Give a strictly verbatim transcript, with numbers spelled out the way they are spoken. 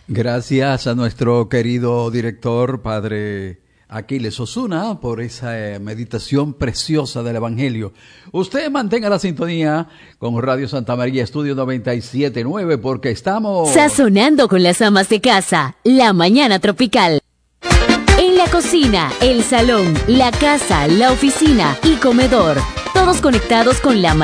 Gracias a nuestro querido director, Padre Aquiles Osuna, por esa eh, meditación preciosa del Evangelio. Usted mantenga la sintonía con Radio Santa María, Estudio noventa y siete punto nueve, porque estamos sazonando con las amas de casa, la mañana tropical. En la cocina, el salón, la casa, la oficina y comedor, todos conectados con la